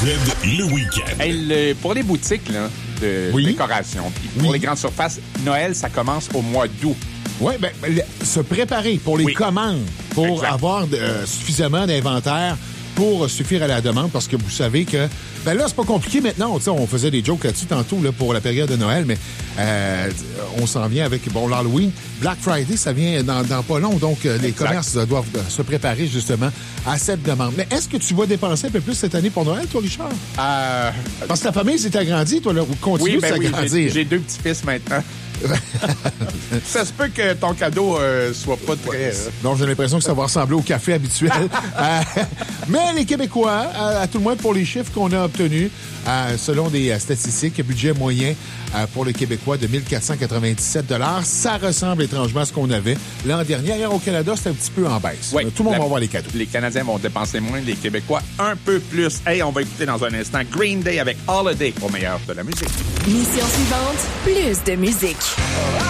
le week-end. Hey, pour les boutiques là, de décoration, puis pour les grandes surfaces, Noël, ça commence au mois d'août. Oui, se préparer pour les commandes, pour avoir suffisamment d'inventaire pour suffire à la demande, parce que vous savez que là, c'est pas compliqué maintenant. On faisait des jokes là-dessus tantôt là, pour la période de Noël, mais on s'en vient avec l'Halloween. Black Friday, ça vient dans pas long, donc les commerces doivent se préparer justement à cette demande. Mais est-ce que tu vas dépenser un peu plus cette année pour Noël, toi, Richard? Parce que ta famille s'est agrandie, toi, là, ou continue de s'agrandir. J'ai 2 petits-fils maintenant. Ça se peut que ton cadeau soit pas très... Non, j'ai l'impression que ça va ressembler au café habituel. Mais les Québécois, à tout le moins pour les chiffres qu'on a obtenus, selon des statistiques, budget moyen pour le Québécois de 1 497 $. Ça ressemble étrangement à ce qu'on avait l'an dernier. Ailleurs au Canada, c'est un petit peu en baisse. Oui, tout le monde va avoir les cadeaux. Les Canadiens vont dépenser moins, les Québécois un peu plus. Hey, on va écouter dans un instant Green Day avec Holiday au meilleur de la musique. Mission suivante, plus de musique.